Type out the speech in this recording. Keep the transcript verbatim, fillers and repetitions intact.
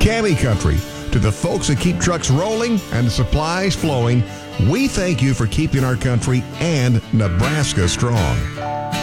Cami Country, to the folks that keep trucks rolling and the supplies flowing, we thank you for keeping our country and Nebraska strong.